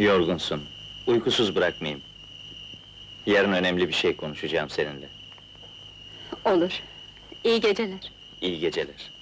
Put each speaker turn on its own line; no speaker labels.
Yorgunsun. Uykusuz bırakmayayım. Yarın önemli bir şey konuşacağım seninle.
Olur. İyi geceler.
İyi geceler.